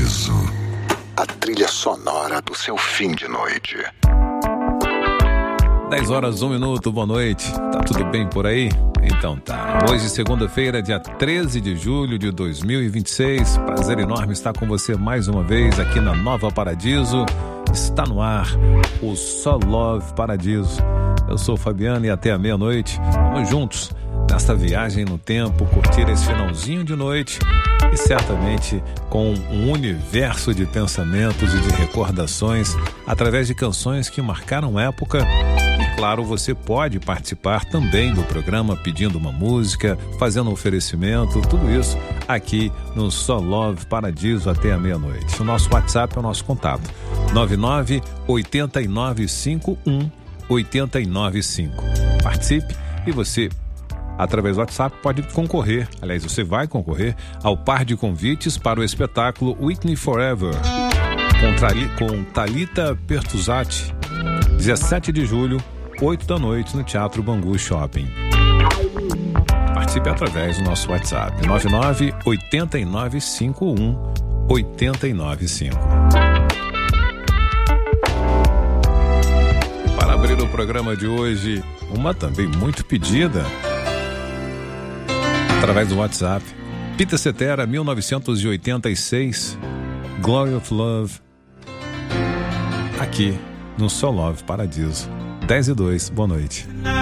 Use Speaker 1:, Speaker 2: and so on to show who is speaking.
Speaker 1: Paradiso, a trilha sonora do seu fim de noite.
Speaker 2: 10 horas, 1 minuto, boa noite. Tá tudo bem por aí? Então tá. Hoje, segunda-feira, dia 13 de julho de 2026. Prazer enorme estar com você mais uma vez aqui na Nova Paradiso. Está no ar o Só Love Paradiso. Eu sou o Fabiano e até a meia-noite vamos juntos nesta viagem no tempo, curtir esse finalzinho de noite e certamente com um universo de pensamentos e de recordações através de canções que marcaram época. E claro, você pode participar também do programa pedindo uma música, fazendo um oferecimento, tudo isso aqui no Só Love Paradiso até a meia-noite. O nosso WhatsApp é o nosso contato, 99-8951-895. Participe e você, através do WhatsApp, pode concorrer, aliás, você vai concorrer ao par de convites para o espetáculo Whitney Forever, com Thalita Pertuzati, 17 de julho, 8 da noite, no Teatro Bangu Shopping. Participe através do nosso WhatsApp, 99-8951-895. Para abrir o programa de hoje, uma também muito pedida, através do WhatsApp, Peter Cetera, 1986, Glory of Love, aqui no Só Love Paradiso. 10 e 2, boa noite.